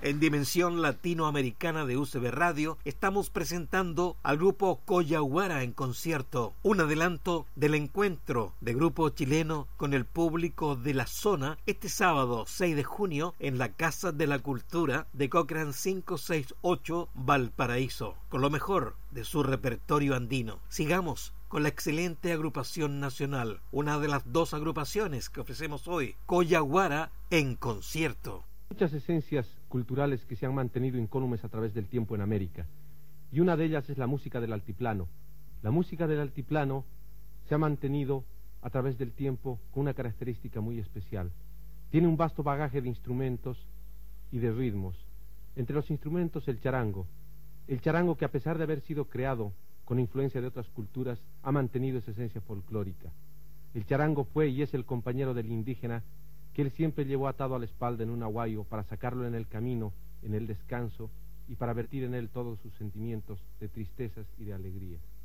En Dimensión Latinoamericana de UCB Radio estamos presentando al grupo Coyahuara en concierto, un adelanto del encuentro de grupo chileno con el público de la zona este sábado 6 de junio en la Casa de la Cultura de Cochrane 568 Valparaíso, con lo mejor de su repertorio andino. Sigamos con la excelente agrupación nacional, una de las dos agrupaciones que ofrecemos hoy, Coyahuara en concierto. Muchas esencias culturales que se han mantenido incólumes a través del tiempo en América, y una de ellas es la música del altiplano. La música del altiplano se ha mantenido a través del tiempo con una característica muy especial. Tiene un vasto bagaje de instrumentos y de ritmos. Entre los instrumentos, el charango que a pesar de haber sido creado con influencia de otras culturas, ha mantenido esa esencia folclórica. El charango fue y es el compañero del indígena que él siempre llevó atado a la espalda en un aguayo para sacarlo en el camino, en el descanso, y para vertir en él todos sus sentimientos de tristezas y de alegrías.